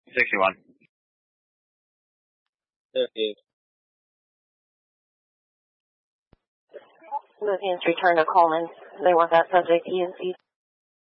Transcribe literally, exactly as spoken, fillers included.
sixty-one. fifty. Lieutenants return to Coleman. They want that subject E and C.